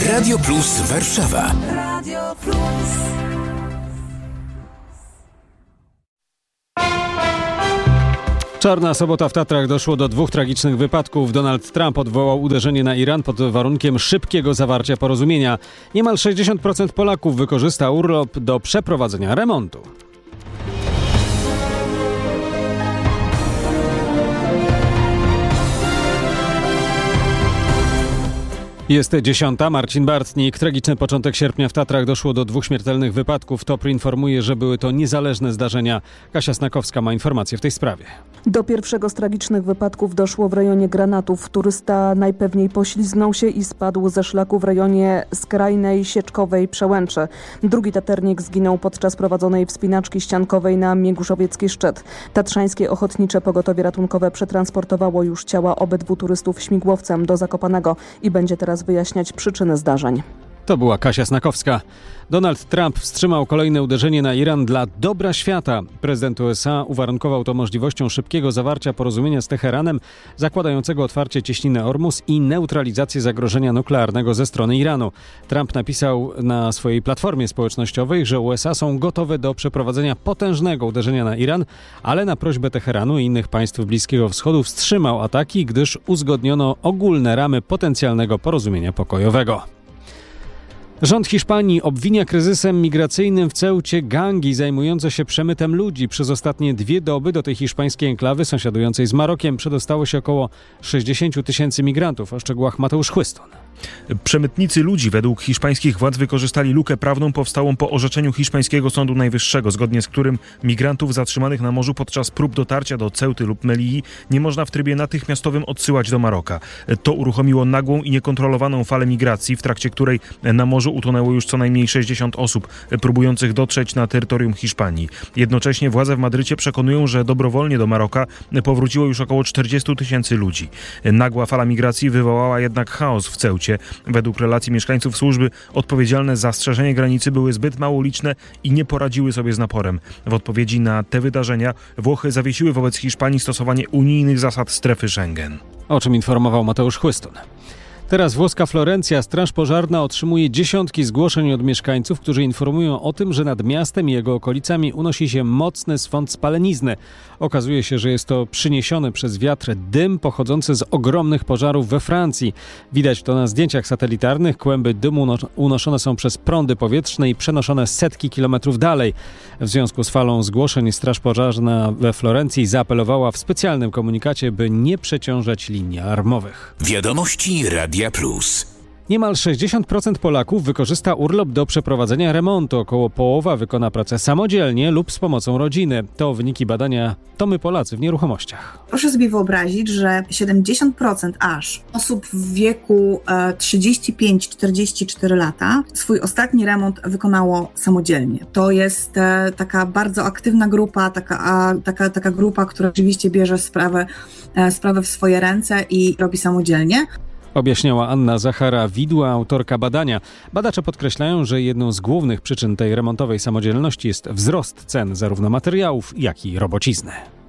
Radio Plus Warszawa. Radio Plus. Czarna sobota w Tatrach. Doszło do 2 tragicznych wypadków. Donald Trump odwołał uderzenie na Iran pod warunkiem szybkiego zawarcia porozumienia. Niemal 60% Polaków wykorzysta urlop do przeprowadzenia remontu. Jest 10. Marcin Bartnik. Tragiczny początek sierpnia w Tatrach. Doszło do 2 śmiertelnych wypadków. TOPR informuje, że były to niezależne zdarzenia. Kasia Snakowska ma informacje w tej sprawie. Do pierwszego z tragicznych wypadków doszło w rejonie Granatów. Turysta najpewniej poślizgnął się i spadł ze szlaku w rejonie skrajnej Sieczkowej Przełęczy. Drugi taternik zginął podczas prowadzonej wspinaczki ściankowej na Mięguszowiecki Szczyt. Tatrzańskie Ochotnicze Pogotowie Ratunkowe przetransportowało już ciała obydwu turystów śmigłowcem do Zakopanego i będzie teraz wyjaśniać przyczyny zdarzeń. To była Kasia Snakowska. Donald Trump wstrzymał kolejne uderzenie na Iran dla dobra świata. Prezydent USA uwarunkował to możliwością szybkiego zawarcia porozumienia z Teheranem, zakładającego otwarcie cieśniny Ormus i neutralizację zagrożenia nuklearnego ze strony Iranu. Trump napisał na swojej platformie społecznościowej, że USA są gotowe do przeprowadzenia potężnego uderzenia na Iran, ale na prośbę Teheranu i innych państw Bliskiego Wschodu wstrzymał ataki, gdyż uzgodniono ogólne ramy potencjalnego porozumienia pokojowego. Rząd Hiszpanii obwinia kryzysem migracyjnym w Ceucie gangi zajmujące się przemytem ludzi. Przez ostatnie 2 doby do tej hiszpańskiej enklawy sąsiadującej z Marokiem przedostało się około 60 000 migrantów. O szczegółach Mateusz Chłyston. Przemytnicy ludzi według hiszpańskich władz wykorzystali lukę prawną powstałą po orzeczeniu hiszpańskiego Sądu Najwyższego, zgodnie z którym migrantów zatrzymanych na morzu podczas prób dotarcia do Ceuty lub Melilli nie można w trybie natychmiastowym odsyłać do Maroka. To uruchomiło nagłą i niekontrolowaną falę migracji, w trakcie której na morzu utonęło już co najmniej 60 osób próbujących dotrzeć na terytorium Hiszpanii. Jednocześnie władze w Madrycie przekonują, że dobrowolnie do Maroka powróciło już około 40 000 ludzi. Nagła fala migracji wywołała jednak chaos w Ceucie. Według relacji mieszkańców służby odpowiedzialne za strzeżenie granicy były zbyt mało liczne i nie poradziły sobie z naporem. W odpowiedzi na te wydarzenia Włochy zawiesiły wobec Hiszpanii stosowanie unijnych zasad strefy Schengen. O czym informował Mateusz Chłyston. Teraz włoska Florencja. Straż pożarna otrzymuje dziesiątki zgłoszeń od mieszkańców, którzy informują o tym, że nad miastem i jego okolicami unosi się mocny swąd spalenizny. Okazuje się, że jest to przyniesiony przez wiatr dym pochodzący z ogromnych pożarów we Francji. Widać to na zdjęciach satelitarnych. Kłęby dymu unoszone są przez prądy powietrzne i przenoszone setki kilometrów dalej. W związku z falą zgłoszeń Straż pożarna we Florencji zaapelowała w specjalnym komunikacie, by nie przeciążać linii alarmowych. Wiadomości Radia Plus. Niemal 60% Polaków wykorzysta urlop do przeprowadzenia remontu. Około połowa wykona pracę samodzielnie lub z pomocą rodziny. To wyniki badania To my Polacy w nieruchomościach. Proszę sobie wyobrazić, że 70% aż osób w wieku 35-44 lata swój ostatni remont wykonało samodzielnie. To jest taka bardzo aktywna grupa, taka grupa, która rzeczywiście bierze sprawę w swoje ręce i robi samodzielnie. Objaśniała Anna Zachara-Widła, autorka badania. Badacze podkreślają, że jedną z głównych przyczyn tej remontowej samodzielności jest wzrost cen zarówno materiałów, jak i robocizny.